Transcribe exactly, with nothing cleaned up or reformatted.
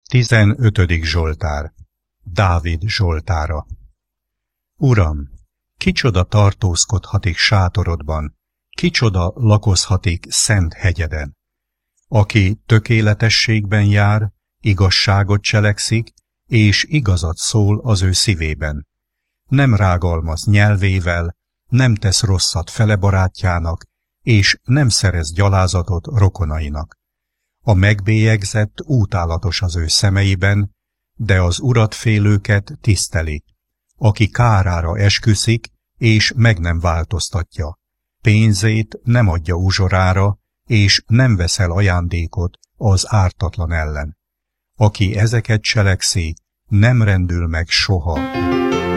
Tizenötödik Zsoltár. Dávid Zsoltára. Uram, kicsoda tartózkodhatik sátorodban, kicsoda lakozhatik szent hegyeden? Aki tökéletességben jár, igazságot cselekszik, és igazat szól az ő szívében. Nem rágalmaz nyelvével, nem tesz rosszat fele barátjának, és nem szerez gyalázatot rokonainak. A megbélyegzett útálatos az ő szemeiben, de az Urat félőket tiszteli. Aki kárára esküszik, és meg nem változtatja. Pénzét nem adja uzsorára, és nem veszel ajándékot az ártatlan ellen. Aki ezeket cselekszi, nem rendül meg soha.